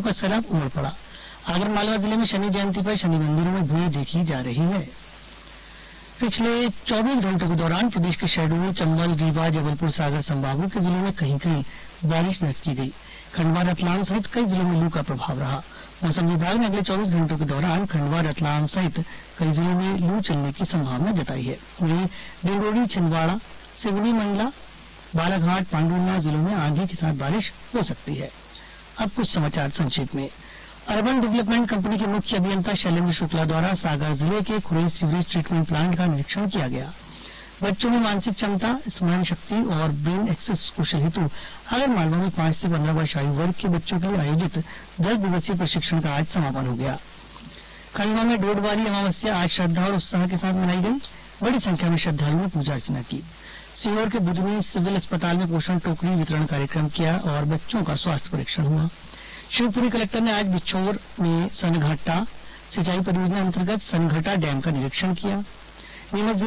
का सैलाब उमड़ पड़ा। आगरमालवा जिले में शनि जयंती पर शनि मंदिरों में भीड़ देखी जा रही है। पिछले 24 घंटों के दौरान प्रदेश के शहडोल, चंबल, रीवा, जबलपुर, सागर संभागों के जिलों में कहीं कहीं बारिश दर्ज की गई। खंडवा, रतलाम सहित कई जिलों में लू का प्रभाव रहा। मौसम विभाग ने अगले 24 घंटों के दौरान खंडवा, रतलाम सहित कई जिलों में लू चलने की संभावना जताई है। वहीं डिंडोरी, छिंदवाड़ा, सिवनी, मंडला, बालाघाट, पांडुर्ना जिलों में आंधी के साथ बारिश हो सकती है। अब कुछ समाचार संक्षेप में। अर्बन डेवलपमेंट कंपनी के मुख्य अभियंता शैलेंद्र शुक्ला द्वारा सागर जिले के खुरेज सीवरेज ट्रीटमेंट प्लांट का निरीक्षण किया गया। बच्चों में मानसिक क्षमता, स्मरण शक्ति और ब्रेन एक्सेस कौशल हेतु आगरमालवा में 5 से 15 वर्ष आयु वर्ग के बच्चों के लिए आयोजित 10 दिवसीय प्रशिक्षण का आज समापन हो गया। खंडवा में डोडवारी अमावस्या आज श्रद्धा और उत्साह के साथ मनाई गई। बड़ी संख्या में श्रद्धालुओं ने पूजा अर्चना की। सीहोर के बुधनी सिविल अस्पताल में पोषण टोकरी वितरण कार्यक्रम किया और बच्चों का स्वास्थ्य परीक्षण हुआ। शिवपुरी कलेक्टर ने आज बिछोर में सनघट्टा सिंचाई परियोजना अंतर्गत सनघट्टा डैम का निरीक्षण किया। नीमच